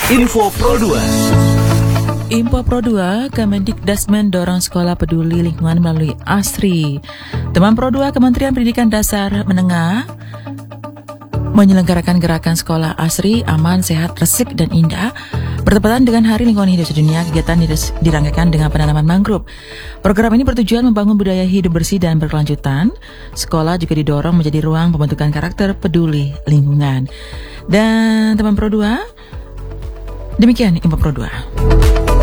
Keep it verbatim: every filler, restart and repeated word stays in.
Info Pro dua. Info Pro dua, Kemendikdasmen dorong sekolah peduli lingkungan melalui ASRI. Teman Pro dua, Kementerian Pendidikan Dasar Menengah menyelenggarakan gerakan sekolah ASRI aman, sehat, resik, dan indah. Bertepatan dengan Hari Lingkungan Hidup Sedunia, kegiatan dirangkaikan dengan penanaman mangrove. Program ini bertujuan membangun budaya hidup bersih dan berkelanjutan. Sekolah juga didorong menjadi ruang pembentukan karakter peduli lingkungan. Dan teman Pro dua, demikian Info Pro dua.